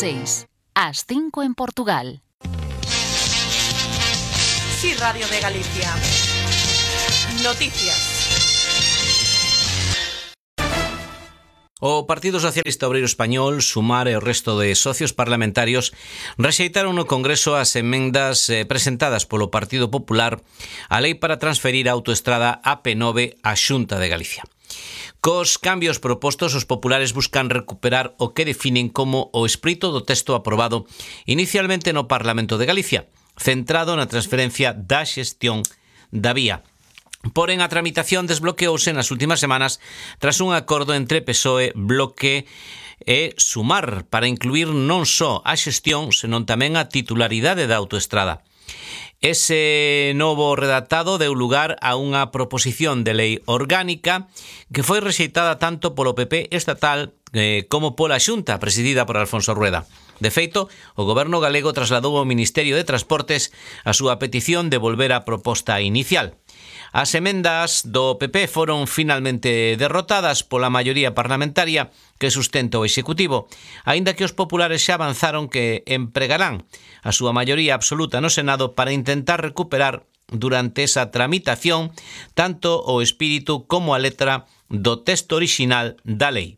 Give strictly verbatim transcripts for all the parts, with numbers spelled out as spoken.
seis, ás cinco en Portugal. Sí, Radio de Galicia. Noticias. O Partido Socialista Obreiro Español, Sumar e o resto de socios parlamentarios rexeitaron no Congreso as emendas eh, presentadas polo Partido Popular á lei para transferir a autoestrada A P nove á Xunta de Galicia. Cos cambios propostos, os populares buscan recuperar o que definen como o espírito do texto aprobado inicialmente no Parlamento de Galicia, centrado na transferencia da xestión da vía. Porén, a tramitación desbloqueouse nas últimas semanas tras un acordo entre P S O E, Bloque e Sumar para incluir non só a xestión, senón tamén a titularidade da autoestrada. Ese novo redactado deu lugar a unha proposición de lei orgánica que foi rexeitada tanto polo P P estatal eh, como pola Xunta, presidida por Alfonso Rueda. De feito, o Goberno galego trasladou ao Ministerio de Transportes a súa petición de volver á proposta inicial. As emendas do P P foron finalmente derrotadas pola maioría parlamentaria que sustenta o Executivo, aínda que os populares xa avanzaron que empregarán a súa maioría absoluta no Senado para intentar recuperar durante esa tramitación tanto o espírito como a letra do texto orixinal da lei.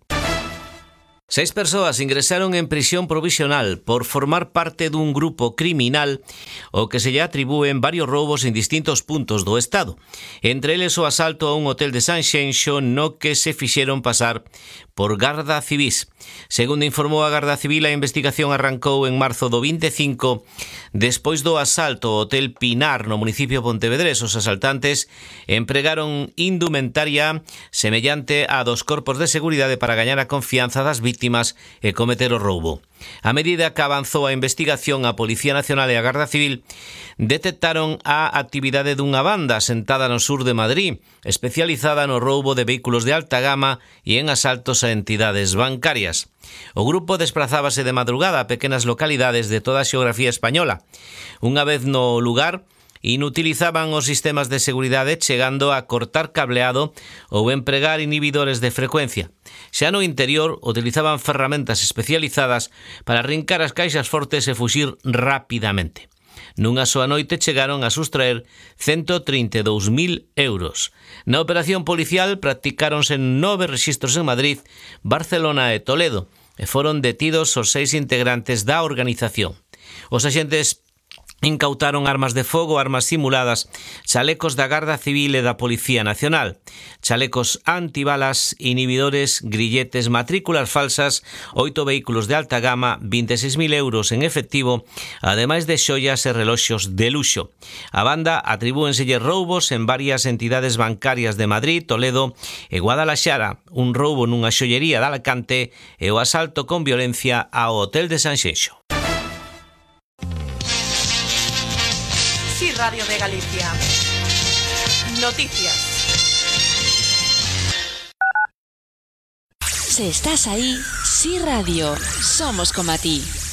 Seis persoas ingresaron en prisión provisional por formar parte dun grupo criminal ao que se lle atribúen varios roubos en distintos puntos do Estado. Entre eles o asalto a un hotel de Sanxenxo no que se fixeron pasar por Garda Civís. Segundo informou a Garda Civil, a investigación arrancou en marzo do vinte e cinco despois do asalto ao hotel Pinar no municipio de Pontevedrés. Os asaltantes empregaron indumentaria semellante a dos corpos de seguridade para gañar a confianza das vítimas e cometer o roubo. A medida que avanzou a investigación, a Policía Nacional e a Garda Civil detectaron a actividade dunha banda sentada no sur de Madrid, especializada no roubo de vehículos de alta gama e en asaltos a entidades bancarias. O grupo desprazábase de madrugada a pequenas localidades de toda a xeografía española. Unha vez no lugar, inutilizaban os sistemas de seguridade chegando a cortar cableado ou empregar inhibidores de frecuencia. Xa no interior, utilizaban ferramentas especializadas para arrincar as caixas fortes e fuxir rapidamente. Nunha soa noite chegaron a sustraer ciento trinta e dous mil euros. Na operación policial practicáronse nove rexistros en Madrid, Barcelona e Toledo e foron detidos os seis integrantes da organización. Os axentes incautaron armas de fogo, armas simuladas, chalecos da Garda Civil e da Policía Nacional, chalecos antibalas, inhibidores, grilletes, matrículas falsas, oito vehículos de alta gama, vinte e seis mil euros en efectivo, ademais de xoias e reloxos de luxo. A banda atribúenselle roubos en varias entidades bancarias de Madrid, Toledo e Guadalaxara, un roubo nunha xollería de Alacante e o asalto con violencia ao hotel de Sanxenxo. Sí, Radio de Galicia. Noticias. Si estás ahí, Sí Radio, somos como a ti.